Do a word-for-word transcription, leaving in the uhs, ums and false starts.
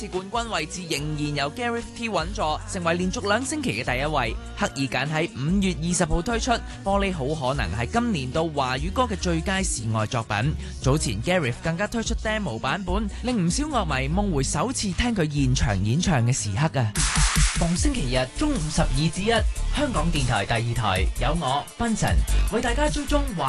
次冠軍位置仍然由 Gareth T 穩坐，成為連續兩星期嘅第一位。刻意揀喺五月二十號推出，玻璃好可能係今年度華語歌嘅最佳示愛作品。早前 Gareth 更加推出 demo 版本，令唔少樂迷夢回首次聽佢現場演唱嘅時刻啊！逢星期日中午十二至一，香港電台第二台有我 Benson 為大家追蹤華